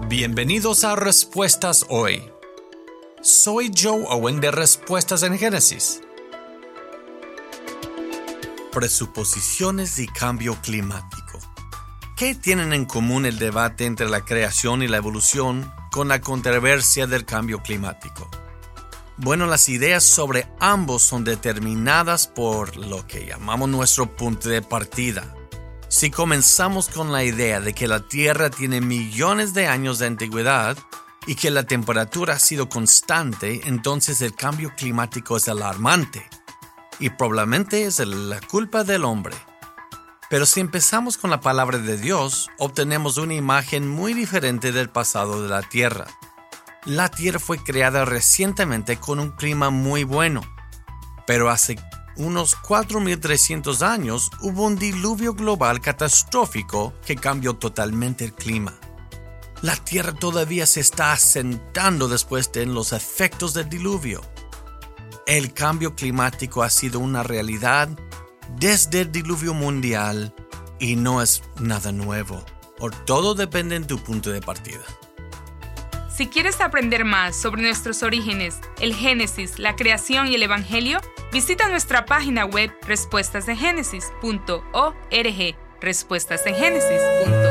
Bienvenidos a Respuestas Hoy. Soy Joe Owen de Respuestas en Génesis. Presuposiciones y cambio climático. ¿Qué tienen en común el debate entre la creación y la evolución con la controversia del cambio climático? Bueno, las ideas sobre ambos son determinadas por lo que llamamos nuestro punto de partida. Si comenzamos con la idea de que la Tierra tiene millones de años de antigüedad y que la temperatura ha sido constante, entonces el cambio climático es alarmante y probablemente es la culpa del hombre. Pero si empezamos con la palabra de Dios, obtenemos una imagen muy diferente del pasado de la Tierra. La Tierra fue creada recientemente con un clima muy bueno, pero hace unos 4.300 años hubo un diluvio global catastrófico que cambió totalmente el clima. La Tierra todavía se está asentando después de los efectos del diluvio. El cambio climático ha sido una realidad desde el diluvio mundial y no es nada nuevo. Todo depende de tu punto de partida. Si quieres aprender más sobre nuestros orígenes, el Génesis, la creación y el Evangelio, visita nuestra página web respuestasengénesis.org, respuestasengénesis.org.